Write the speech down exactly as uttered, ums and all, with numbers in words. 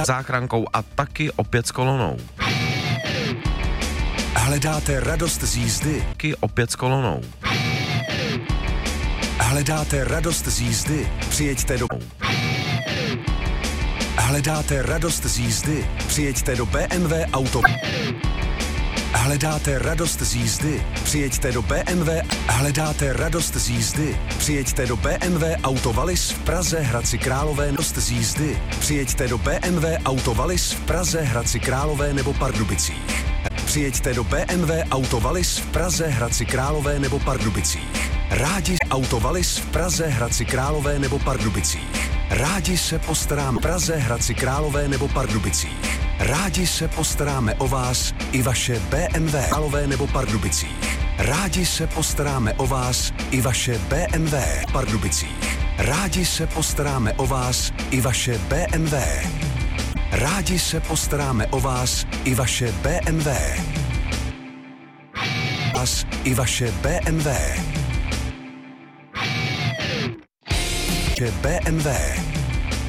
záchrankou a taky opět s kolonou. Hledáte radost z jízdy? Taky opět s kolonou. Hledáte radost z jízdy? Přijeďte do... Hledáte radost z jízdy? Přijeďte do B M W Auto... Hledáte radost z jízdy? Přijeďte do B M W. Hledáte radost z jízdy? Přijeďte do B M W Auto Wallis v Praze, Hradci Králové. Radost z jízdy? Přijeďte do B M W Auto Wallis v Praze, Hradci Králové nebo Pardubicích. Přijeďte do B M W Auto Wallis v Praze, Hradci Králové nebo Pardubicích. Rádi Auto Wallis v Praze, Hradci Králové nebo Pardubicích. Rádi se postaráme v Praze, Hradci Králové nebo Pardubicích. Rádi se postaráme o vás i vaše B M W Králové nebo Pardubicích. Rádi se postaráme o vás i vaše B M W Pardubicích. Rádi se postaráme o vás i vaše B M W. Rádi se postaráme o vás i vaše B M W. Vás i vaše B M W. B M W.